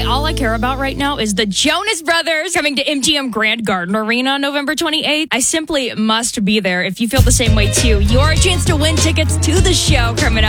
all I care about right now is the Jonas Brothers coming to MGM Grand Garden Arena on November 28th. I simply must be there. If you feel the same way too, your chance to win tickets to the show coming up.